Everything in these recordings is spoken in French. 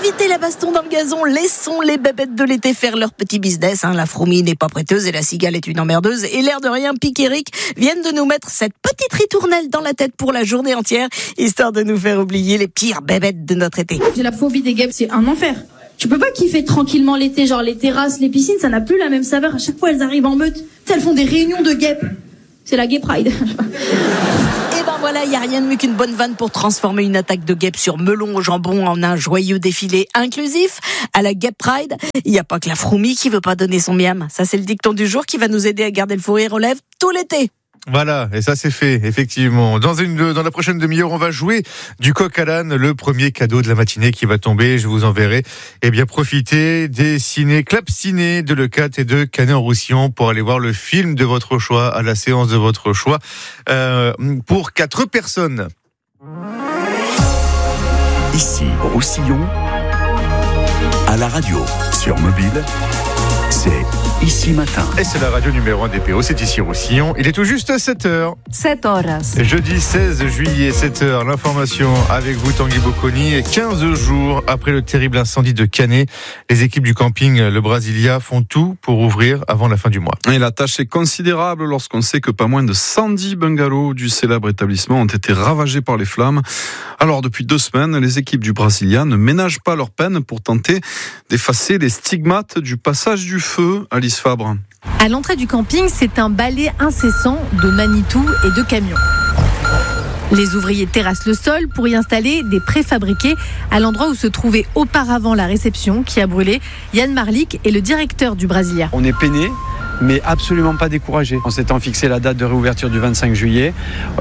éviter la baston dans le gazon, laissons les bébêtes de l'été faire leur petit business. La fourmi n'est pas prêteuse et la cigale est une emmerdeuse. Et l'air de rien, Pic et Eric viennent de nous mettre cette petite ritournelle dans la tête pour la journée entière, histoire de nous faire oublier les pires bébêtes de notre été. J'ai la phobie des guêpes, c'est un enfer. Tu peux pas kiffer tranquillement l'été, genre les terrasses, les piscines, ça n'a plus la même saveur. À chaque fois, elles arrivent en meute. Elles font des réunions de guêpes. C'est la Gay Pride. Et ben voilà, il n'y a rien de mieux qu'une bonne vanne pour transformer une attaque de guêpes sur melon au jambon en un joyeux défilé inclusif. À la Gay Pride, il n'y a pas que la fourmi qui veut pas donner son miam. Ça, c'est le dicton du jour qui va nous aider à garder le fou rire aux lèvres tout l'été. Voilà, et ça c'est fait, effectivement. Dans la prochaine demi-heure, on va jouer du coq à l'âne, le premier cadeau de la matinée qui va tomber. Je vous enverrai. Eh bien, profitez des Club Ciné de Leucate et de Canet-en-Roussillon pour aller voir le film de votre choix à la séance de votre choix pour 4 personnes. Ici, Roussillon, à la radio, sur mobile, c'est Ici Matin. Et c'est la radio numéro 1 des PO, c'est ici Roussillon. Il est tout juste 7h. 7 horas. Jeudi 16 juillet, 7h, l'information avec vous Tanguy Bocconi. Et 15 jours après le terrible incendie de Canet, les équipes du camping Le Brasilia font tout pour ouvrir avant la fin du mois. Et la tâche est considérable lorsqu'on sait que pas moins de 110 bungalows du célèbre établissement ont été ravagés par les flammes. Alors depuis 2 semaines, les équipes du Brasilia ne ménagent pas leur peine pour tenter d'effacer les stigmates du passage du feu. Alice Fabre. À l'entrée du camping, c'est un balai incessant de Manitou et de camions. Les ouvriers terrassent le sol pour y installer des préfabriqués à l'endroit où se trouvait auparavant la réception qui a brûlé. Yann Marlik est le directeur du Brasilia. On est peiné, mais absolument pas découragé. En s'étant fixé la date de réouverture du 25 juillet,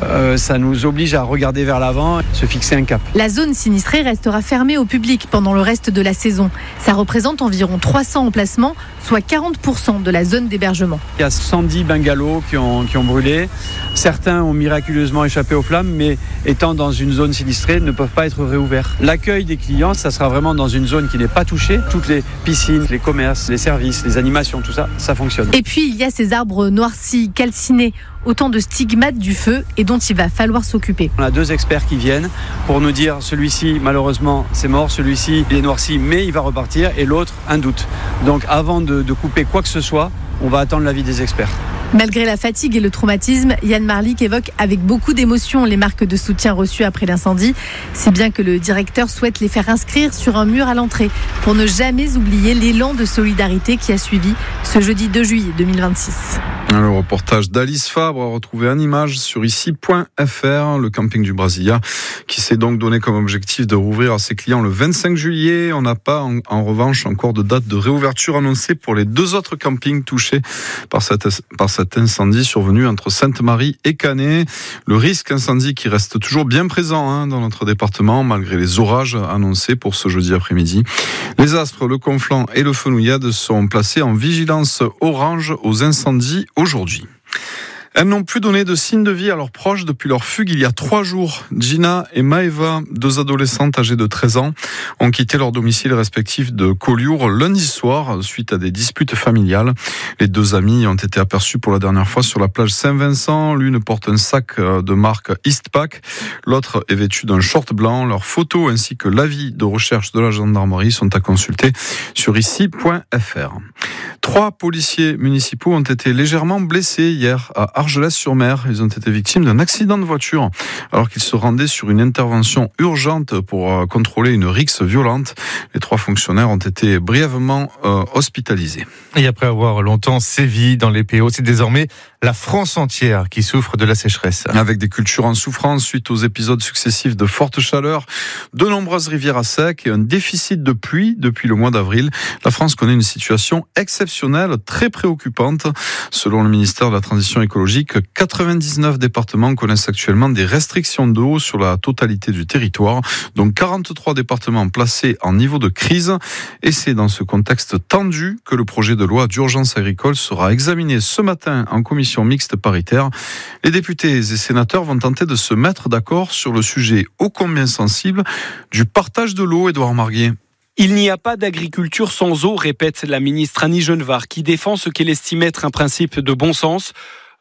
ça nous oblige à regarder vers l'avant, se fixer un cap. La zone sinistrée restera fermée au public pendant le reste de la saison. Ça représente environ 300 emplacements, soit 40% de la zone d'hébergement. Il y a 110 bungalows qui ont brûlé. Certains ont miraculeusement échappé aux flammes, mais étant dans une zone sinistrée, ne peuvent pas être réouverts. L'accueil des clients, ça sera vraiment dans une zone qui n'est pas touchée. Toutes les piscines, les commerces, les services, les animations, tout ça, ça fonctionne. Et puis, il y a ces arbres noircis, calcinés, autant de stigmates du feu et dont il va falloir s'occuper. On a 2 experts qui viennent pour nous dire celui-ci, malheureusement, c'est mort, celui-ci, il est noirci, mais il va repartir, et l'autre, un doute. Donc, avant de couper quoi que ce soit, on va attendre l'avis des experts. Malgré la fatigue et le traumatisme, Yann Marlik évoque avec beaucoup d'émotion les marques de soutien reçues après l'incendie. Si bien que le directeur souhaite les faire inscrire sur un mur à l'entrée pour ne jamais oublier l'élan de solidarité qui a suivi ce jeudi 2 juillet 2026. Le reportage d'Alice Fabre a retrouvé en image sur ici.fr, le camping du Brasilia, qui s'est donc donné comme objectif de rouvrir à ses clients le 25 juillet. On n'a pas en revanche encore de date de réouverture annoncée pour les 2 autres campings touchés par cet incendie survenu entre Sainte-Marie et Canet. Le risque incendie qui reste toujours bien présent dans notre département, malgré les orages annoncés pour ce jeudi après-midi. Les Aspres, le Conflent et le Fenouillade sont placés en vigilance orange aux incendies aujourd'hui. Elles n'ont plus donné de signe de vie à leurs proches depuis leur fugue il y a 3 jours. Gina et Maëva, 2 adolescentes âgées de 13 ans, ont quitté leur domicile respectif de Collioure lundi soir suite à des disputes familiales. Les 2 amies ont été aperçues pour la dernière fois sur la plage Saint-Vincent. L'une porte un sac de marque Eastpak, l'autre est vêtue d'un short blanc. Leurs photos ainsi que l'avis de recherche de la gendarmerie sont à consulter sur ici.fr. 3 policiers municipaux ont été légèrement blessés hier à Argelès-sur-Mer. Ils ont été victimes d'un accident de voiture alors qu'ils se rendaient sur une intervention urgente pour contrôler une rixe violente. Les 3 fonctionnaires ont été brièvement hospitalisés. Et après avoir longtemps sévi dans les PO, c'est désormais la France entière qui souffre de la sécheresse. Avec des cultures en souffrance suite aux épisodes successifs de fortes chaleurs, de nombreuses rivières à sec et un déficit de pluie depuis le mois d'avril, la France connaît une situation exceptionnelle, très préoccupante. Selon le ministère de la Transition écologique, 99 départements connaissent actuellement des restrictions d'eau sur la totalité du territoire, donc 43 départements placés en niveau de crise. Et c'est dans ce contexte tendu que le projet de loi d'urgence agricole sera examiné ce matin en commission mixte paritaire. Les députés et sénateurs vont tenter de se mettre d'accord sur le sujet ô combien sensible du partage de l'eau. Édouard Marguet. Il n'y a pas d'agriculture sans eau, répète la ministre Annie Genevard, qui défend ce qu'elle estime être un principe de bon sens.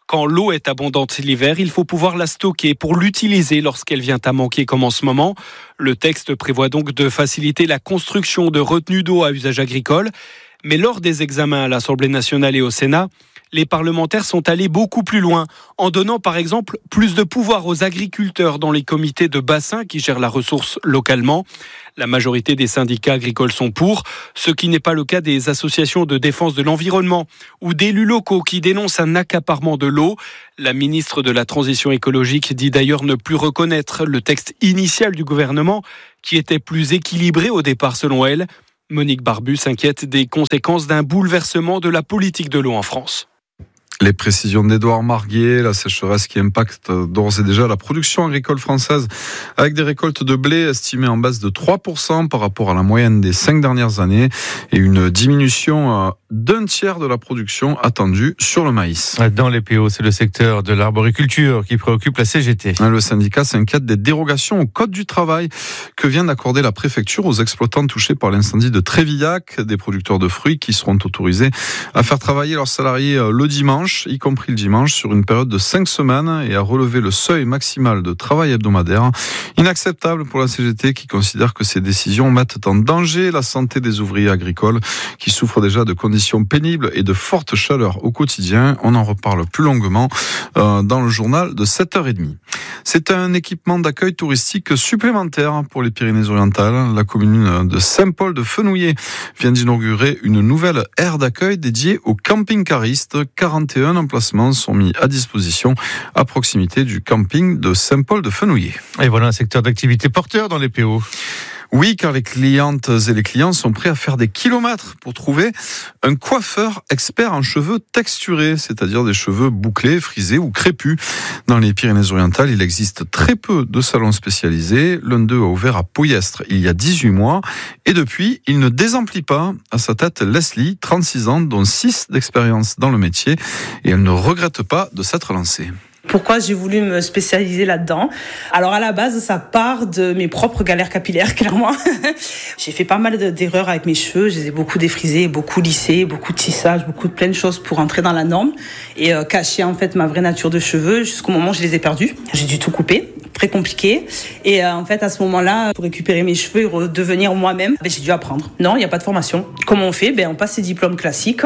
Quand l'eau est abondante l'hiver, il faut pouvoir la stocker pour l'utiliser lorsqu'elle vient à manquer comme en ce moment. Le texte prévoit donc de faciliter la construction de retenues d'eau à usage agricole. Mais lors des examens à l'Assemblée nationale et au Sénat, les parlementaires sont allés beaucoup plus loin, en donnant par exemple plus de pouvoir aux agriculteurs dans les comités de bassin qui gèrent la ressource localement. La majorité des syndicats agricoles sont pour, ce qui n'est pas le cas des associations de défense de l'environnement ou d'élus locaux qui dénoncent un accaparement de l'eau. La ministre de la Transition écologique dit d'ailleurs ne plus reconnaître le texte initial du gouvernement qui était plus équilibré au départ selon elle. Monique Barbu s'inquiète des conséquences d'un bouleversement de la politique de l'eau en France. Les précisions d'Édouard Marguier, la sécheresse qui impacte d'ores et déjà la production agricole française avec des récoltes de blé estimées en baisse de 3% par rapport à la moyenne des 5 dernières années et une diminution d'un tiers de la production attendue sur le maïs. Dans les PO, c'est le secteur de l'arboriculture qui préoccupe la CGT. Le syndicat s'inquiète des dérogations au code du travail que vient d'accorder la préfecture aux exploitants touchés par l'incendie de Trévillac, des producteurs de fruits qui seront autorisés à faire travailler leurs salariés le dimanche, y compris le dimanche, sur une période de 5 semaines et à relever le seuil maximal de travail hebdomadaire. Inacceptable pour la CGT qui considère que ces décisions mettent en danger la santé des ouvriers agricoles qui souffrent déjà de conditions pénibles et de forte chaleur au quotidien. On en reparle plus longuement dans le journal de 7h30. C'est un équipement d'accueil touristique supplémentaire pour les Pyrénées-Orientales. La commune de Saint-Paul-de-Fenouillet vient d'inaugurer une nouvelle aire d'accueil dédiée aux camping-caristes. 41 emplacements sont mis à disposition à proximité du camping de Saint-Paul-de-Fenouillet. Et voilà un secteur d'activité porteur dans les PO. Oui, car les clientes et les clients sont prêts à faire des kilomètres pour trouver un coiffeur expert en cheveux texturés, c'est-à-dire des cheveux bouclés, frisés ou crépus. Dans les Pyrénées-Orientales, il existe très peu de salons spécialisés. L'un d'eux a ouvert à Pouillestre il y a 18 mois. Et depuis, il ne désemplit pas. À sa tête, Leslie, 36 ans, dont 6 d'expérience dans le métier. Et elle ne regrette pas de s'être lancée. Pourquoi j'ai voulu me spécialiser là-dedans? Alors à la base, ça part de mes propres galères capillaires, clairement. J'ai fait pas mal d'erreurs avec mes cheveux. Je les ai beaucoup défrisés, beaucoup lissés, beaucoup de tissage, beaucoup de plein de choses pour entrer dans la norme et cacher en fait ma vraie nature de cheveux jusqu'au moment où je les ai perdus. J'ai dû tout couper. Très compliqué. Et en fait, à ce moment-là, pour récupérer mes cheveux et redevenir moi-même, j'ai dû apprendre. Non, il n'y a pas de formation. Comment on fait? On passe ses diplômes classiques.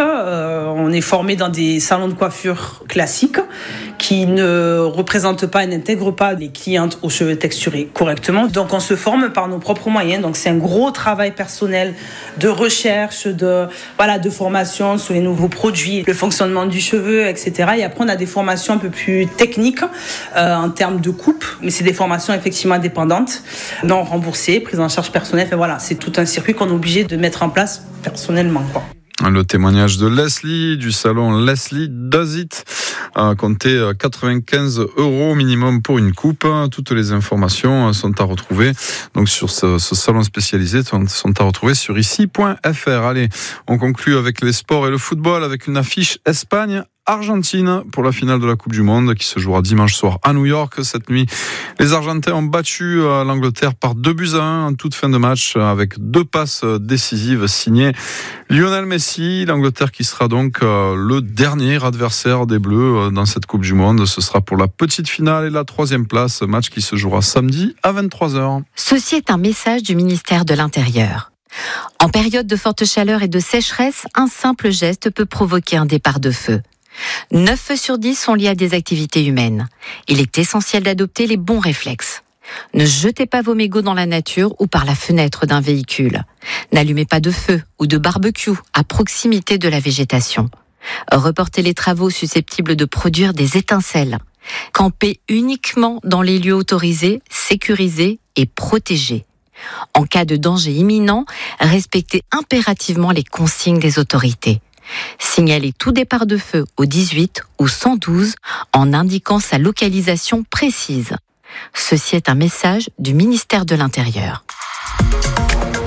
On est formé dans des salons de coiffure classiques qui ne représentent pas et n'intègrent pas les clientes aux cheveux texturés correctement. Donc, on se forme par nos propres moyens. Donc, c'est un gros travail personnel de recherche, de formation sur les nouveaux produits, le fonctionnement du cheveu, etc. Et après, on a des formations un peu plus techniques en termes de coupe. Mais c'est des formations effectivement indépendantes, non remboursées, prises en charge personnelle. C'est tout un circuit qu'on est obligé de mettre en place personnellement, quoi. Le témoignage de Leslie du salon Leslie Does It a compté 95 € minimum pour une coupe. Toutes les informations sont à retrouver donc sur ce salon spécialisé sont à retrouver sur ici.fr. Allez, on conclut avec les sports et le football avec une affiche Espagne-Argentine pour la finale de la Coupe du Monde qui se jouera dimanche soir à New York. Cette nuit, les Argentins ont battu l'Angleterre par 2-1 en toute fin de match avec 2 passes décisives signées Lionel Messi. L'Angleterre qui sera donc le dernier adversaire des Bleus dans cette Coupe du Monde. Ce sera pour la petite finale et la 3e place, match qui se jouera samedi à 23h. Ceci est un message du ministère de l'Intérieur. En période de forte chaleur et de sécheresse, un simple geste peut provoquer un départ de feu. 9 feux sur 10 sont liés à des activités humaines. Il est essentiel d'adopter les bons réflexes. Ne jetez pas vos mégots dans la nature ou par la fenêtre d'un véhicule. N'allumez pas de feu ou de barbecue à proximité de la végétation. Reportez les travaux susceptibles de produire des étincelles. Campez uniquement dans les lieux autorisés, sécurisés et protégés. En cas de danger imminent, respectez impérativement les consignes des autorités. Signalez tout départ de feu au 18 ou 112 en indiquant sa localisation précise. Ceci est un message du ministère de l'Intérieur.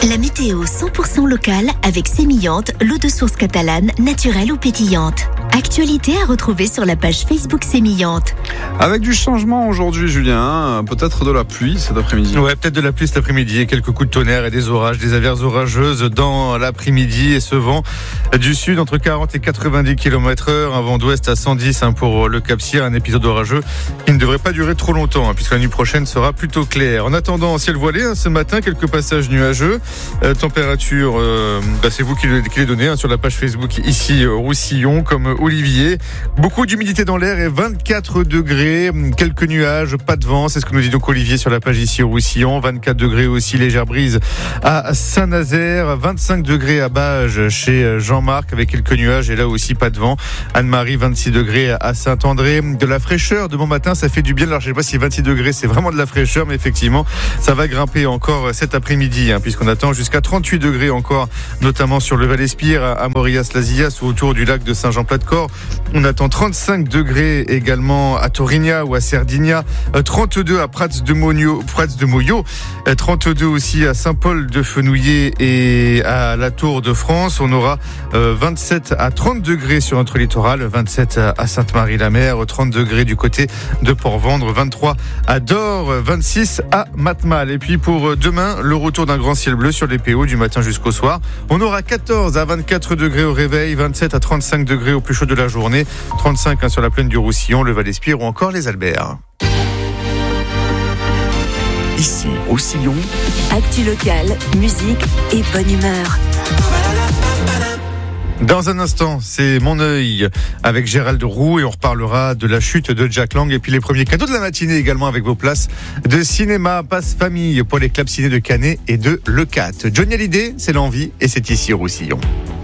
La météo 100% locale avec Sémillante, l'eau de source catalane, naturelle ou pétillante. Actualité à retrouver sur la page Facebook Sémillante. Avec du changement aujourd'hui, Julien, peut-être de la pluie cet après-midi. Ouais, peut-être de la pluie cet après-midi, quelques coups de tonnerre et des orages, des averses orageuses dans l'après-midi et ce vent du sud entre 40 et 90 km/h, un vent d'ouest à 110 pour le Cap-Cyr, un épisode orageux qui ne devrait pas durer trop longtemps puisque la nuit prochaine sera plutôt claire. En attendant, ciel voilé ce matin, quelques passages nuageux, température, c'est vous qui les donnez sur la page Facebook ici Roussillon comme Olivier. Beaucoup d'humidité dans l'air et 24 degrés, quelques nuages, pas de vent, c'est ce que nous dit donc Olivier sur la page ici au Roussillon. 24 degrés aussi, légère brise à Saint-Nazaire, 25 degrés à Bages chez Jean-Marc avec quelques nuages et là aussi pas de vent. Anne-Marie, 26 degrés à Saint-André, de la fraîcheur de bon matin, ça fait du bien. Alors je sais pas si 26 degrés c'est vraiment de la fraîcheur, mais effectivement ça va grimper encore cet après-midi puisqu'on attend jusqu'à 38 degrés encore, notamment sur le Val-Espire, à Morias-Lasias ou autour du lac de Saint-Jean-Plat-de-Corps. On attend 35 degrés également à Torigna ou à Cerdigna, 32 à Prats de Moyo, 32 aussi à Saint-Paul-de-Fenouillet et à la Tour de France. On aura 27 à 30 degrés sur notre littoral, 27 à Sainte-Marie-la-Mer, 30 degrés du côté de Port-Vendre, 23 à Dore, 26 à Matmal. Et puis pour demain, le retour d'un grand ciel bleu sur les PO du matin jusqu'au soir. On aura 14 à 24 degrés au réveil, 27 à 35 degrés au plus chaud de la journée, 35 sur la plaine du Roussillon, le Val-Espire ou encore les Alberts. Ici, Roussillon. Actu locale, musique et bonne humeur. Dans un instant, c'est Mon œil avec Gérald Roux et on reparlera de la chute de Jack Lang et puis les premiers cadeaux de la matinée également avec vos places de cinéma passe famille pour les clubs ciné de Canet et de Lecate. Johnny Hallyday, c'est l'envie et c'est ici au Roussillon.